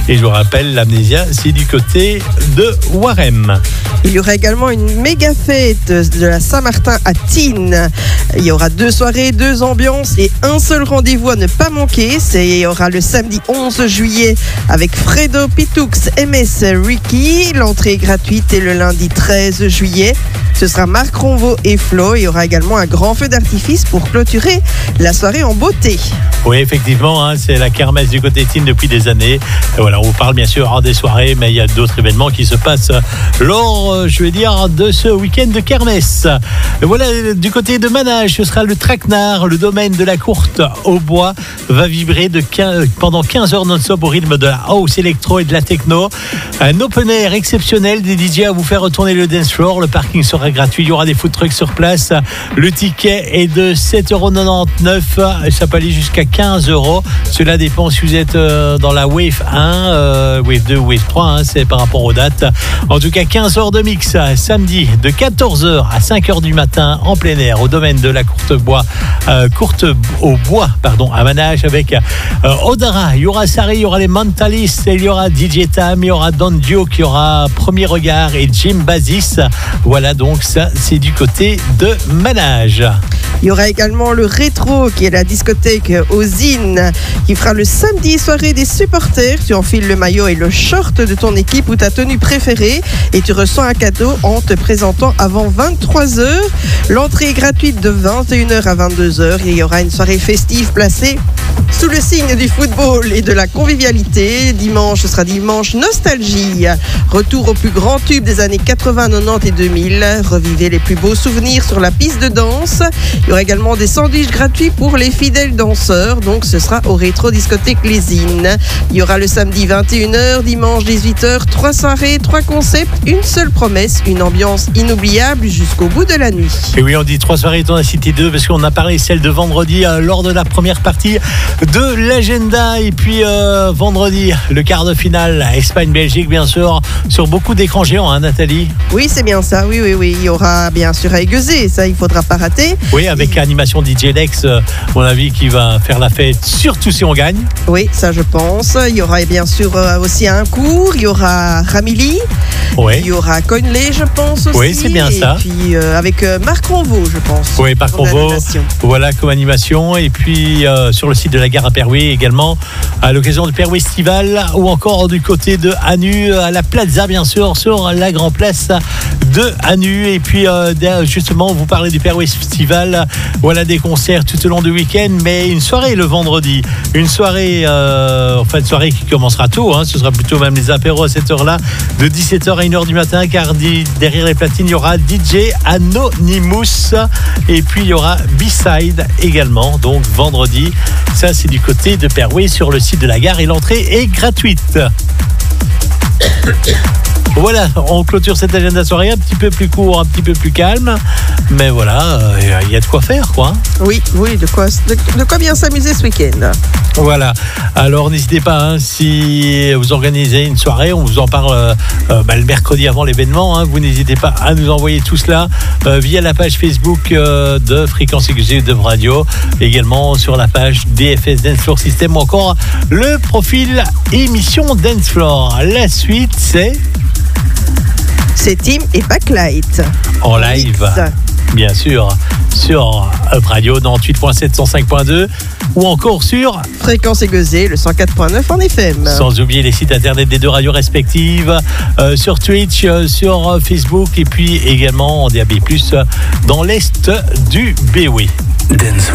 Et je vous rappelle, l'Amnésia, c'est du côté de Warem. Il y aura également une méga fête de la Saint-Martin à Tignes. Il y aura 2 soirées, 2 ambiances et un seul rendez-vous à ne pas manquer. Il y aura le samedi 11 juillet avec Fredo, Pitoux, MS, Ricky. L'entrée est gratuite et le lundi 13 juillet, ce sera Marc Ronvaux et Flo. Il y aura également un grand feu d'artifice pour clôturer la soirée en beauté. Oui, effectivement, c'est la kermesse du côté Tignes depuis des années. Et voilà, on vous parle bien sûr des soirées, mais il y a d'autres événements qui se passent lors, de ce week-end de kermesse. Et voilà, du côté de Manage, ce sera le Traquenard, le domaine de la Courte au Bois, va vibrer pendant 15 heures non-stop au rythme de la house électro et de la techno. Un open air exceptionnel, des DJ à vous faire retourner le dance floor. Le parking sera gratuit, il y aura des food trucks sur place. Le ticket est de 7,99 €, ça peut aller jusqu'à 15 €. Cela dépend si vous êtes dans la Wave 1, Wave 2, Wave 3, c'est par rapport aux dates. En tout cas, 15 heures de mix, samedi de 14h à 5h du matin en plein air au domaine de la Courte au Bois, à Manage avec Odara, il y aura Sari, il y aura les Mentalistes, il y aura DJ Tam, il y aura Don Duke, il y aura Premier Regard et Jim Basis. Voilà, donc ça c'est du côté de Manage. Il y aura également le Rétro qui est la discothèque aux Zines qui fera le samedi soirée des supporters. Tu enfiles le maillot et le short de ton équipe ou ta tenue préférée et tu reçois un cadeau en te présentant avant 23h. L'entrée est gratuite de 21h à 22h et il y aura une soirée festive placée sous le signe du football et de la convivialité. Dimanche, ce sera dimanche nostalgie. Retour aux plus grands tubes des années 80, 90 et 2000. Revivez les plus beaux souvenirs sur la piste de danse. Il y aura également des sandwichs gratuits pour les fidèles danseurs. Donc ce sera au Rétro Discothèque Les Zines. Il y aura le samedi 21h, dimanche 18h, 3 soirées, 3 concepts, une seule promesse, une ambiance inoubliable jusqu'au bout de la nuit. Et oui, on dit 3 soirées, on a cité 2 parce qu'on a parlé celle de vendredi lors de la première partie de l'agenda. Et puis vendredi, le quart de finale, Espagne-Belgique, bien sûr, sur beaucoup d'écrans géants, Nathalie. Oui, c'est bien ça, oui. Il y aura bien sûr à Aiguezé, ça il ne faudra pas rater. Oui, avec animation DJ Lex, à mon avis, qui va faire la fête, surtout si on gagne. Oui, ça je pense. Il y aura bien sûr aussi un cours, il y aura Ramilly, oui. Il y aura Conley, je pense aussi. Oui, c'est bien ça. Et puis avec Marc Ronvaux, je pense. Oui, Marc Ronvaux, voilà, comme animation. Et puis sur le site de la gare à Perrouet également, à l'occasion du Perrouet Festival, ou encore du côté de Anu, à la Plaza, bien sûr, sur la Grand Place de Anu. Et puis justement, vous parlez du Perrouet Festival, voilà des concerts tout au long du week-end, mais une soirée le vendredi, une soirée qui commencera tôt, ce sera plutôt même les apéros à cette heure-là, de 17h à 1h du matin, car derrière les platines, il y aura DJ Anonymous, et puis il y aura B-Side également, donc vendredi, ça c'est du côté de Perrouet sur le site de la gare, et l'entrée est gratuite. Voilà, on clôture cet agenda soirée un petit peu plus court, un petit peu plus calme, mais voilà, il y a de quoi faire, quoi. Oui, de quoi bien s'amuser ce week-end. Voilà, alors n'hésitez pas, si vous organisez une soirée, on vous en parle le mercredi avant l'événement, vous n'hésitez pas à nous envoyer tout cela via la page Facebook de Fréquence Exécutive Radio, également sur la page DFS Dance Floor System, ou encore le profil émission Dance Floor. La suite, c'est Tim et Backlight. En live, bien sûr, sur Up Radio 98.7, 105.2, ou encore sur Fréquence Aiguezé, le 104.9 en FM. Sans oublier les sites internet des 2 radios respectives, sur Twitch, sur Facebook, et puis également en DAB+, dans l'Est du BW. Dance